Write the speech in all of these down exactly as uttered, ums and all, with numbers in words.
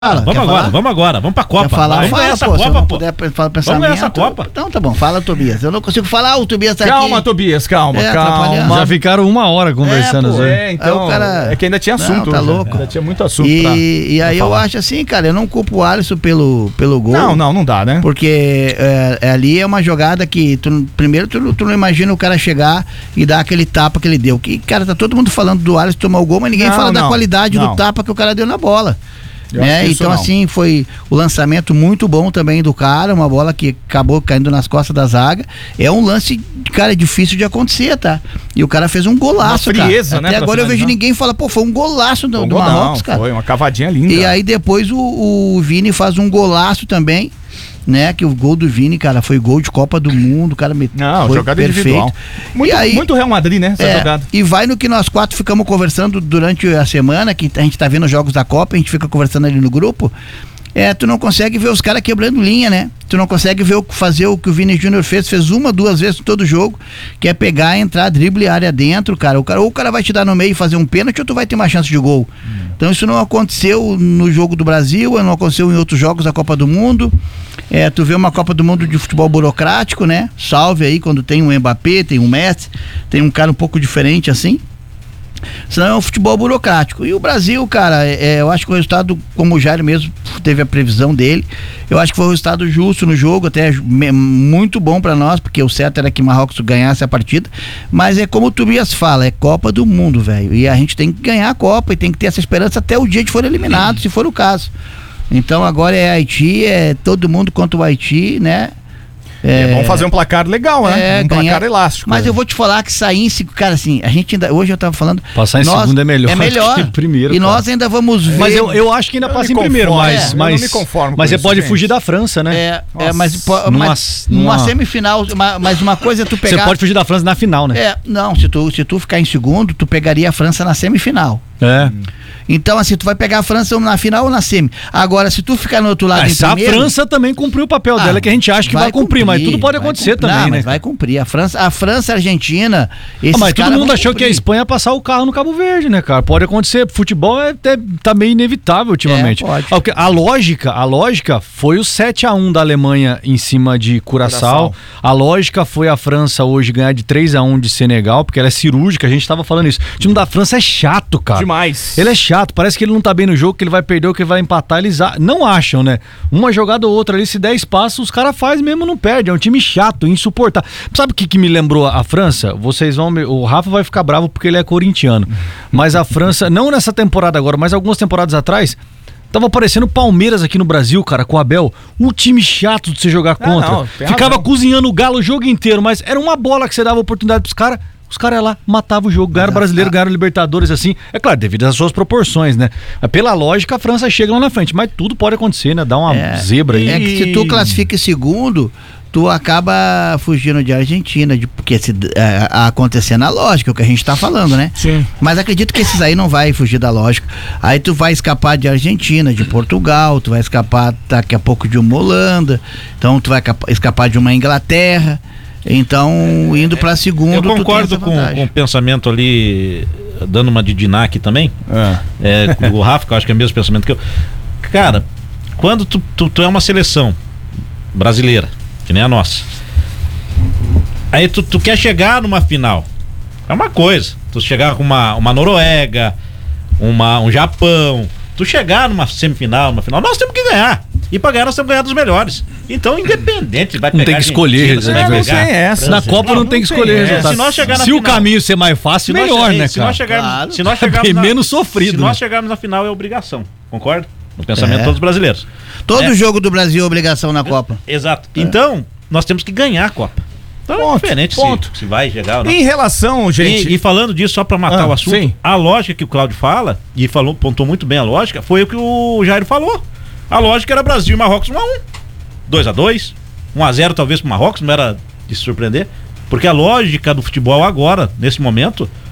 Fala, vamos agora, falar? vamos agora, vamos pra Copa. Quer falar? Vamos Fala, ganhar essa pô, Copa, se eu não pô. puder falar Vamos ganhar essa Copa. Então tá bom, fala, Tobias. Eu não consigo falar, o Tobias tá calma, aqui. Tobias, calma, É, calma. atrapalhando. Já ficaram uma hora conversando. É, pô, assim. É, então, Aí o cara- é que ainda tinha Não, assunto. tá hoje, louco. Ainda tinha muito assunto E, pra, e aí pra eu falar. acho assim, cara, eu não culpo o Alisson pelo, pelo gol. Não, não, não dá, né? Porque é, é, ali é uma jogada que tu, primeiro tu, tu não imagina o cara chegar e dar aquele tapa que ele deu. Que, cara, tá todo mundo falando do Alisson tomar o gol, mas ninguém Não, fala da não, qualidade não. do tapa que o cara deu na bola. Eu Né? acho que isso Então não. assim, foi o lançamento muito bom também do cara, uma bola que acabou caindo nas costas da zaga. É um lance, cara, difícil de acontecer, tá? E o cara fez um golaço, Uma frieza, cara. né, Até pra agora eu vejo finalizar. ninguém falar, pô, foi um golaço do, Foi um do golão, Marrocos, cara. Foi uma cavadinha linda. E aí depois o, o Vini faz um golaço também, né? Que o gol do Vini, cara, foi gol de Copa do Mundo, o cara me Não, foi jogada perfeito. individual. Muito, E aí, muito Real Madrid, né? Essa é, jogada. e vai no que nós quatro ficamos conversando durante a semana, que a gente tá vendo os jogos da Copa, a gente fica conversando ali no grupo. É, tu não consegue ver os caras quebrando linha, né? Tu não consegue ver o, fazer o que o Vini Júnior fez, fez uma, duas vezes em todo jogo, que é pegar, entrar, drible área dentro, cara. O cara. Ou o cara vai te dar no meio e fazer um pênalti, ou tu vai ter uma chance de gol. Hum. Então isso não aconteceu no jogo do Brasil, não aconteceu em outros jogos da Copa do Mundo. É, tu vê uma Copa do Mundo de futebol burocrático, né? Salve aí quando tem um Mbappé, tem um Messi, tem um cara um pouco diferente assim. Senão é um futebol burocrático. E o Brasil, cara, é, eu acho que o resultado, como o Jair mesmo teve a previsão dele, eu acho que foi um resultado justo no jogo, até me, muito bom pra nós, porque o certo era que Marrocos ganhasse a partida. Mas é como o Tobias fala, é Copa do Mundo, velho. E a gente tem que ganhar a Copa e tem que ter essa esperança até o dia de for eliminado, se for o caso. Então agora é Haiti, é todo mundo contra o Haiti, né? É, é bom fazer um placar legal, né? É, um ganhar, placar elástico. Mas né? eu vou te falar que sair em segundo, cara, assim, a gente ainda, hoje eu tava falando. Passar em nós, segundo é melhor. É melhor. que primeiro. E cara. nós ainda vamos ver. Mas eu, eu acho que ainda Eu passa me em primeiro, conformo, mas. é, eu mas não me conformo mas com você isso, pode gente. fugir da França, né? É, Nossa, é mas, po- numa- mas numa numa- semifinal, uma, mas uma coisa é tu pegar. Você pode fugir da França na final, né? É, não, se tu, se tu ficar em segundo, tu pegaria a França na semifinal. É. Então, assim, tu vai pegar a França na final ou na semi. Agora, se tu ficar no outro lado Ah, em se a primeiro, França também cumpriu o papel Ah, dela, que a gente acha que vai, cumprir, mas tudo pode vai acontecer cumprir. também, Não, né? mas vai cumprir. A França, a França, a Argentina, esses Ah, mas todo caras mundo vão achou que a cumprir. Espanha ia passar o carro no Cabo Verde, né, cara? Pode acontecer. Futebol é até, tá meio inevitável ultimamente. É, pode. Ah, o que- A lógica, a lógica foi o sete a um da Alemanha em cima de Curaçao. Curaçao. A lógica foi a França hoje ganhar de três a um de Senegal, porque ela é cirúrgica, a gente tava falando isso. O time da França é chato, cara. Demais. Ele é chato, parece que ele não tá bem no jogo, que ele vai perder ou que ele vai empatar, eles a- não acham, né? Uma jogada ou outra ali, se der espaço, os caras fazem mesmo, não perde. É um time chato, insuportável. Sabe o que, que me lembrou a França? Vocês vão. me- O Rafa vai ficar bravo porque ele é corintiano. Mas a França, não nessa temporada agora, mas algumas temporadas atrás. Tava aparecendo Palmeiras aqui no Brasil, cara, com o Abel. Um time chato de você jogar contra. não, tem Ficava razão. cozinhando o galo o jogo inteiro, mas era uma bola que você dava oportunidade pros caras. Os caras iam lá, matavam o jogo, ganharam o brasileiro, ganharam o Libertadores, assim. É claro, devido às suas proporções, né? Mas pela lógica, a França chega lá na frente. Mas tudo pode acontecer, né? Dá uma É, zebra aí. É que se tu classifica em segundo, tu acaba fugindo de Argentina, de, porque se é, acontecer na lógica, é o que a gente tá falando, né? Sim. Mas acredito que esses aí não vai fugir da lógica. Aí tu vai escapar de Argentina, de Portugal, tu vai escapar daqui a pouco de uma Holanda, então tu vai capa- escapar de uma Inglaterra. Então, indo pra segundo, Eu tu tem concordo essa com, vantagem. com o pensamento ali, dando uma de Diná aqui também. É, com o Rafa, que eu acho que é o mesmo pensamento que eu. Cara, quando tu, tu, tu é uma seleção brasileira, que nem a nossa, aí tu, tu quer chegar numa final, é uma coisa. Tu chegar com uma, uma Noruega, uma, um Japão, tu chegar numa semifinal, numa final, nós temos que ganhar. E pra ganhar, nós temos que ganhar dos melhores. Então, independente, vai Não pegar tem que escolher, Argentina, você né, vai não pegar tem essa. França. Na Copa não, tem que escolher tem, é. resultado. Se nós chegar na Se o final- caminho ser mais fácil, Se nós- melhor, é, né, se cara? nós chegarmos, Claro. se nós chegarmos Bem na- menos sofrido, Se nós né? chegarmos na final, é obrigação. Concorda? No pensamento É. de todos os brasileiros. Todo É. jogo do Brasil é obrigação na Copa. Exato. Então, nós temos que ganhar a Copa. Então é Ponto, diferente ponto. Se, se vai chegar ou não. Em relação, gente. E, e falando disso, só pra matar Ah, o assunto, sim. a lógica que o Cláudio fala, e falou, pontuou muito bem a lógica, foi o que o Jair falou. A lógica era Brasil e Marrocos um a um. dois a dois, um a zero talvez pro Marrocos, não era de se surpreender. Porque a lógica do futebol agora, nesse momento,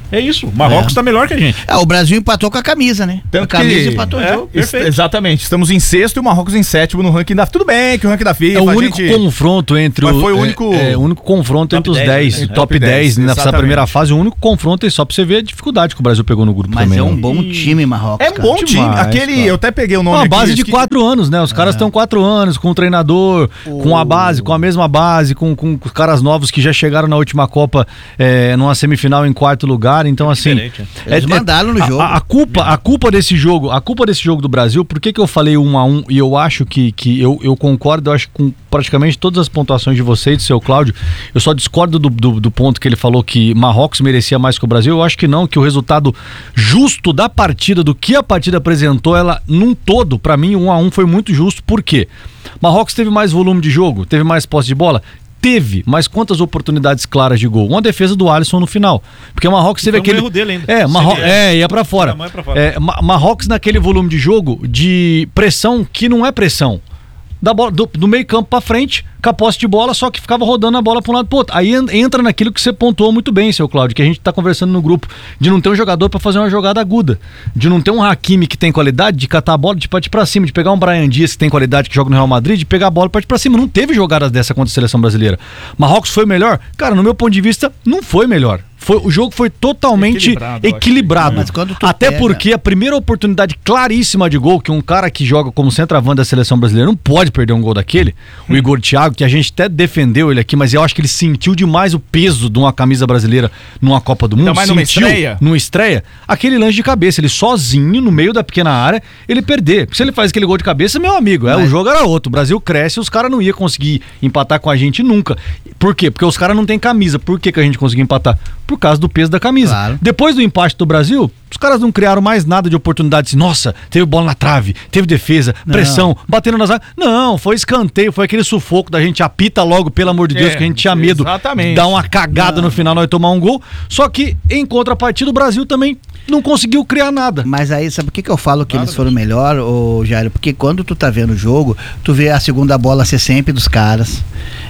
É isso, o Marrocos está é. melhor que a gente. É, o Brasil empatou com a camisa, né? Tanto a camisa que... empatou é, o jogo. Perfeito. Exatamente, estamos em sexto e o Marrocos em sétimo no ranking da... Tudo bem que o ranking da FIFA... É o único gente... confronto entre Mas o... foi o único... É, é, o único confronto top entre os dez, dez, né? top dez, dez, nessa primeira fase, o único confronto é só pra você ver a dificuldade que o Brasil pegou no grupo Mas também. é um né? bom time, Marrocos. É cara. bom time, Demais, aquele... cara. Eu até peguei o nome Uma aqui, base de que... quatro anos, né? Os caras estão É. quatro anos com o treinador, O- com a base, com a mesma base, com, com os caras novos que já chegaram na última Copa é, numa semifinal em quarto lugar. Então, assim. diferente, é. Eles mandaram no a- jogo. A, a culpa, a culpa desse jogo, a culpa desse jogo do Brasil, por que, que eu falei um a um? E eu acho que, que eu, eu concordo, eu acho com praticamente todas as pontuações de você e do seu Cláudio. Eu só discordo do, do, do ponto que ele falou que Marrocos merecia mais que o Brasil. Eu acho que não, que o resultado justo da partida, do que a partida apresentou, ela num todo, pra mim, um a um foi muito justo. Por quê? Marrocos teve mais volume de jogo, teve mais posse de bola. Teve, mas quantas oportunidades claras de gol? Uma defesa do Alisson no final. Porque o Marrocos teve Foi um aquele. erro dele ainda. É, Marro... Seria- é, ia pra fora. Era mais pra fora. É, Ma- Marrocos naquele volume de jogo de pressão que não é pressão. Da bola, do, do meio campo pra frente, com a posse de bola, só que ficava rodando a bola pra um lado pro outro. Aí en- entra naquilo que você pontuou muito bem, seu Cláudio, que a gente tá conversando no grupo, de não ter um jogador pra fazer uma jogada aguda, de não ter um Hakimi que tem qualidade, de catar a bola, de partir pra cima, de pegar um Bryan Dias que tem qualidade, que joga no Real Madrid, de pegar a bola e partir pra cima. Não teve jogadas dessa contra a seleção brasileira. Marrocos foi melhor? Cara, no meu ponto de vista, não foi melhor. Foi, o jogo foi totalmente Equilibrado, eu equilibrado. Mas quando tu Até pega- porque a primeira oportunidade claríssima de gol, que um cara que joga como centroavante da seleção brasileira não pode perder um gol daquele, o Igor Thiago, que a gente até defendeu ele aqui, mas eu acho que ele sentiu demais o peso de uma camisa brasileira numa Copa do Mundo. Ainda mais numa sentiu, estreia. numa estreia, aquele lance de cabeça, ele sozinho, no meio da pequena área, ele perder. Se ele faz aquele gol de cabeça, meu amigo, é, Mas- o jogo era outro. O Brasil cresce, os caras não iam conseguir empatar com a gente nunca. Por quê? Porque os caras não têm camisa. Por que, que a gente conseguiu empatar? Por causa do peso da camisa. Claro. Depois do empate do Brasil, os caras não criaram mais nada de oportunidades. Nossa, teve bola na trave, teve defesa, Não. pressão, batendo nas zaga. Não, foi escanteio, foi aquele sufoco da gente apita logo, pelo amor de Deus, É, que a gente tinha medo exatamente. de dar uma cagada no final, nós tomar um gol. Só que, em contrapartida, o Brasil também não conseguiu criar nada. Mas aí, sabe por que, que eu falo que eles foram melhor, ô Jairo? Porque quando tu tá vendo o jogo, tu vê a segunda bola ser sempre dos caras.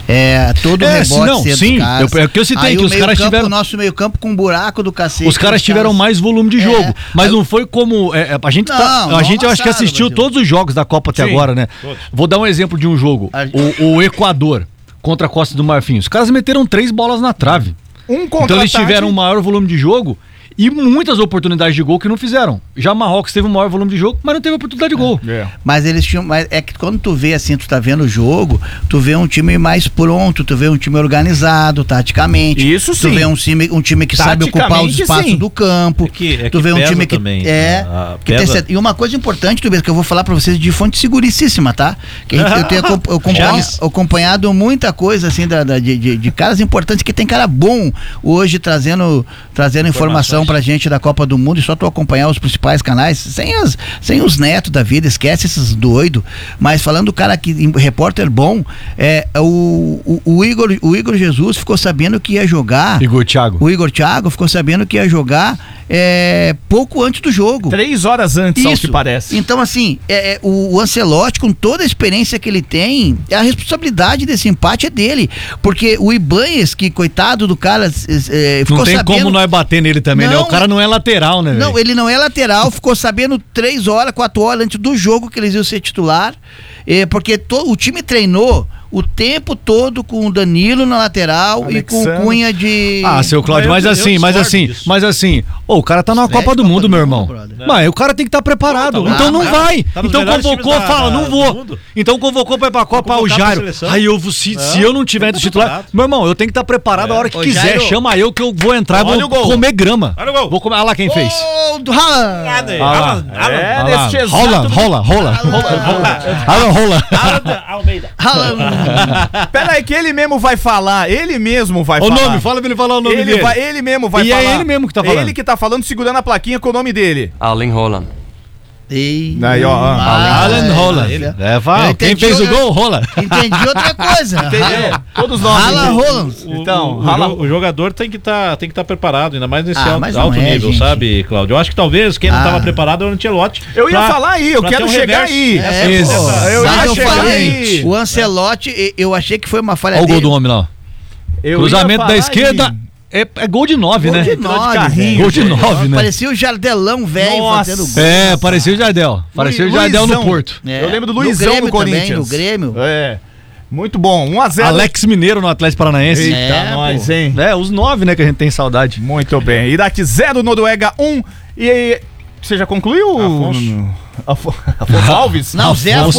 É, todo o É, rebote sim, não, ser sim, dos caras. eu- é o que eu citei, Aí que o os caras meio-campo, tiveram- O nosso meio campo com um buraco do cacete. Os caras tiveram mais volume de É. jogo, mas Aí- não foi como é, é, a gente tá, Não, a gente eu não acho que amassaram, assistiu Brasil. todos os jogos da Copa até Sim, agora, né? todos. Vou dar um exemplo de um jogo, A- o, o Equador contra a Costa do Marfim. Os caras meteram três bolas na trave. Um Então eles contra-ataque. tiveram um maior volume de jogo e muitas oportunidades de gol que não fizeram. Já Marrocos teve um maior volume de jogo, mas não teve oportunidade de gol. É. Mas eles tinham. Mas é que quando tu vê assim, tu tá vendo o jogo, tu vê um time mais pronto, tu vê um time organizado, taticamente. Isso Tu sim. vê um time, um time que sabe ocupar os Taticamente, espaços sim. do campo. É que- é tu que vê um pesa time que. também, é. a- a- que tem pesa- cer- e uma coisa importante, tu vê, que eu vou falar pra vocês de fonte seguríssima, tá? Que a gente- eu tenho acom- eu acompanho- Já. acompanhado muita coisa assim da, da- de, de, de caras importantes, que tem cara bom hoje trazendo, trazendo informação pra gente da Copa do Mundo, e só tu acompanhar os principais canais, sem, as, sem os netos da vida, esquece esses doidos. Mas falando do cara que, repórter bom, é, o, o, o, Igor, o Igor Jesus ficou sabendo que ia jogar. Igor Thiago. O Igor Thiago ficou sabendo que ia jogar é, pouco antes do jogo. Três horas antes, ao Isso. que parece. Então, assim, é, é, o, o Ancelotti, com toda a experiência que ele tem, a responsabilidade desse empate é dele. Porque o Ibanez, que coitado do cara, é, ficou Não tem sabendo... como nós bater nele também, né? Não, O cara não é lateral, né, Não, velho? ele não é lateral, ficou sabendo três horas, quatro horas antes do jogo que eles iam ser titular, é, porque to, o time treinou o tempo todo com o Danilo na lateral e com o Alexandre. Cunha de... Ah, seu Cláudio, mas Eu- eu assim, mas discordo assim, disso. mas assim, ô, o cara tá numa Estreia Copa de do Copa Mundo, do meu Mundo, irmão. brother. Mas o cara tem que estar preparado. Tá, tá, então não tá, vai. tá nos Então melhores convocou, times da- fala, não do vou. mundo. Então convocou pra ir pra Copa, ah, o convocar pra Jairo. seleção. Aí eu vou, se, se Não, eu não tiver tem entre que os titulares, preparado. meu irmão, eu tenho que estar preparado a hora que Ô, quiser. Jairo. Chama eu que eu vou entrar e Olha o vou gol. comer grama. Olha o gol. Vou comer. Olha lá quem fez. Gol do Haaland! Nada aí. Ah lá. Alan, Alan. É, Olha lá. neste exato Rola, momento. rola, rola. Alan rola. Alan Almeida. Haaland! Pera aí que ele mesmo vai falar, ele mesmo vai O falar. nome, fala pra ele falar o nome ele, dele. vai, ele mesmo vai E é falar. ele mesmo que tá falando. Ele que tá falando, segurando a plaquinha com o nome dele. Erling Haaland. Ei, Aí, ó, ó. ah, Alan rola. ele- É, fala. Eu Quem entendi fez o outra- gol, rola. Entendi outra coisa. Entendeu? Todos os nomes. Haaland dele. Roland. Então, o, rala- o, o jogador tem que estar tem que tá preparado, ainda mais nesse Ah, alto, mas não alto é, nível, gente. sabe, Cláudio? Eu acho que talvez quem não Ah. estava preparado era o Ancelotti. Eu ia pra- falar aí, eu pra quero ter um chegar reverso. aí. É, Isso. pô. Eu Mas ia eu chegar falei, aí. o Ancelotti, e- eu achei que foi uma falha Olha o gol dele. do homem lá, ó. Eu ia Cruzamento falar da aí. esquerda. É, é gol de nove, né? De nove, carrinho, gol de nove, né? Parecia o Jardelão velho fazendo gol. É, parecia o Jardel. Parecia o Jardel no Porto. É. Eu lembro do Luizão no, no Corinthians. Também, no Grêmio. É. Muito bom. um a zero. Alex Mineiro no Atlético Paranaense. Eita, É, nós, pô. hein? É, os nove, né, que a gente tem saudade. Muito bem. Iraque zero, Noruega um. E aí, você já concluiu? Afonso. Afo- Afonso Alves? Não, Zé Afonso